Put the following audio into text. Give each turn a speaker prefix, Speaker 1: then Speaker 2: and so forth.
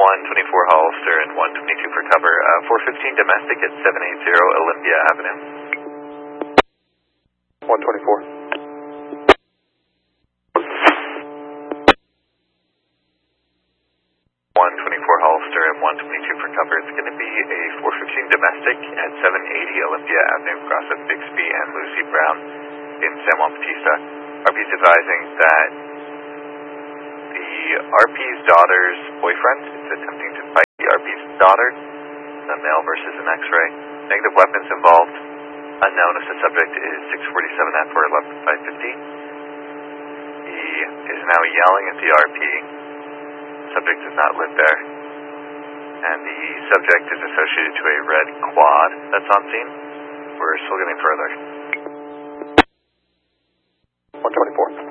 Speaker 1: 124 Hollister and 122 for cover. 415 domestic at 780 Olympia Avenue.
Speaker 2: 124.
Speaker 1: 124 Hollister and 122 for cover. It's going to be a 415 domestic at 780 Olympia Avenue, across of Bixby and Lucy Brown in San Juan Bautista. RP's advising that the RP's daughter's boyfriend is attempting to fight the RP's daughter, a male versus an X-ray. Negative weapons involved. Unknown if the subject is 647 F or 11550. He is now yelling at the RP. Subject does not live there, and the subject is associated to a red quad that's on scene. We're still getting further.
Speaker 2: 124.